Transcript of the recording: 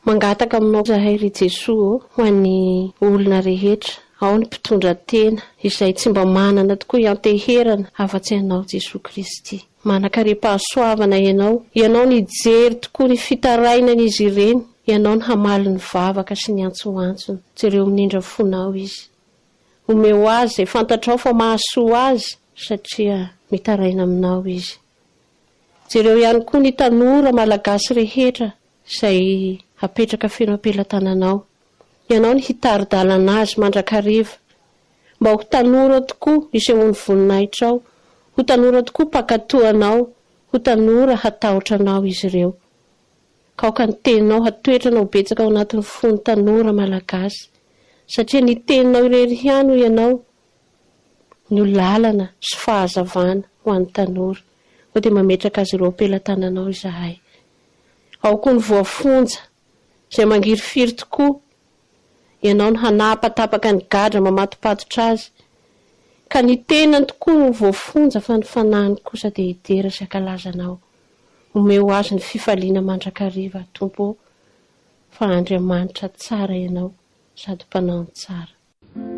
Mangataka aminao zahay ry Jesosy ho an'ny olona rehetra, ao ny mpitondra tena izay tsy mba manana tokoa ianteherana afa-tsy anao Jesosy Kristy. Manakarepahasoavana ianao nijery tokoa ny fitarainan'izy ireny, ianao ny hamaly ny vavaka sy ny antsoantsony, tsy ireo minindra fonao izy. Omeo azy izay fantatrao fa mahasoa azy satria mitaraina aminao izy. Tsy ireo ihany koa ny tanora malagasy rehetra izay apetraka feno ampelantananao. Ianao ny hitari-dalana azy mandrakariva, mba ho tanora tokoa iseho ny voninahitranao, ho tanora tokoa pakatoanao, ho tanora hatahotra izy ireo. Kaoka ny teninao hatoetranao betsaka ao anatin'ny fony tanora malagasy, satria ny teninao irery ihany ianao no lalana sy fahazavana ho an'ny tanora, ho dia mametraka azy ireo ampelantananao izahay. Ao koa ny voafonja izay mangirifiry tokoa, ianao ny hanapatapaka ny gadra mamatopatotra azy, ka ny tenany tokoa no voafonja fa ny fanahiny kosa dia hidera sy ankalazanao. Omeo azy ny fifaliana mandrakariva Tompo, fa Andriamanitra tsara ianao sady mpanao tsara.